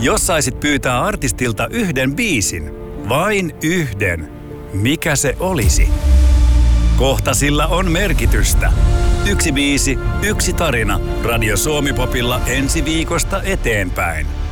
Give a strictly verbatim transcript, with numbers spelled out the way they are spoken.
Jos saisit pyytää artistilta yhden biisin, vain yhden, mikä se olisi? Kohta sillä on merkitystä. Yksi biisi, yksi tarina. Radio Suomi Popilla ensi viikosta eteenpäin.